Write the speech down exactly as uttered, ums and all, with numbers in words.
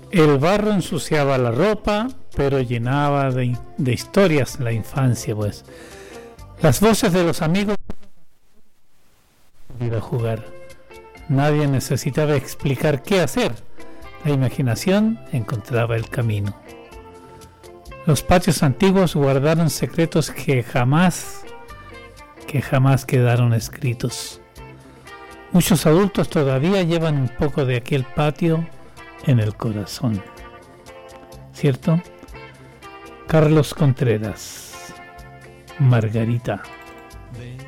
El barro ensuciaba la ropa, pero llenaba de, de historias la infancia, pues. Las voces de los amigos ir a jugar. Nadie necesitaba explicar qué hacer. La imaginación encontraba el camino. Los patios antiguos guardaron secretos que jamás, que jamás quedaron escritos. Muchos adultos todavía llevan un poco de aquel patio en el corazón. ¿Cierto? Carlos Contreras, Margarita.